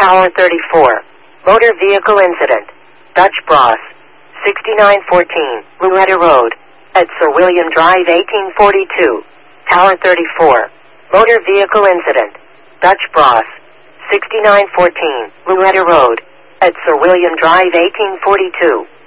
Tower 34. Motor vehicle incident. Dutch Bros. 6914, Louetta Road. At Sir William Drive 1842. Tower 34. Motor vehicle incident. Dutch Bros. 6914, Louetta Road. At Sir William Drive 1842.